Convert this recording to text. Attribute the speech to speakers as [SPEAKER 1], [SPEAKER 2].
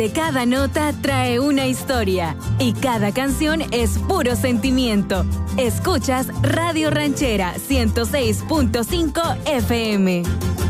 [SPEAKER 1] Cada nota trae una historia y cada canción es puro sentimiento. Escuchas Radio Ranchera 106.5 FM.